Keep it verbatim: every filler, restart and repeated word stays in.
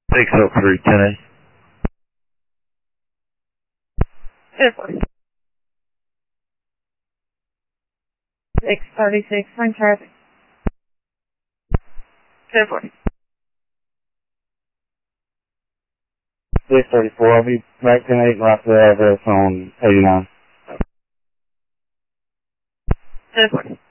six oh three, ten A. ten forty. six thirty-six, find traffic. ten forty. six thirty-four, I'll be back ten eight right to the address on eighty-nine. ten forty.